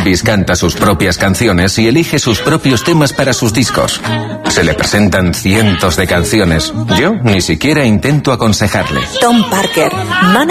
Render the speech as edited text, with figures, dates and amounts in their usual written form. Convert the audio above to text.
Elvis canta sus propias canciones y elige sus propios temas para sus discos. Se le presentan cientos de canciones. Yo ni siquiera intento aconsejarle. Tom Parker,